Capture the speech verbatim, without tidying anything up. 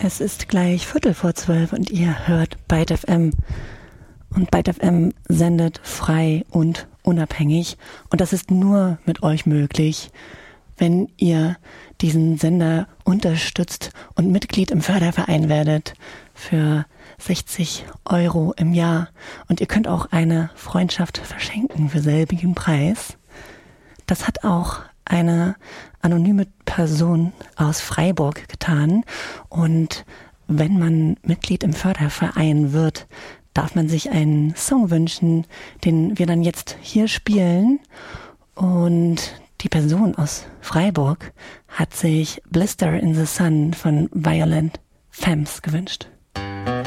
Es ist gleich Viertel vor zwölf und ihr hört Byte F M. Und Byte F M sendet frei und unabhängig. Und das ist nur mit euch möglich, wenn ihr diesen Sender unterstützt und Mitglied im Förderverein werdet für sechzig Euro im Jahr. Und ihr könnt auch eine Freundschaft verschenken für selbigen Preis. Das hat auch eine anonyme Person aus Freiburg getan. Und wenn man Mitglied im Förderverein wird, darf man sich einen Song wünschen, den wir dann jetzt hier spielen. Und die Person aus Freiburg hat sich Blister in the Sun von Violent Femmes gewünscht.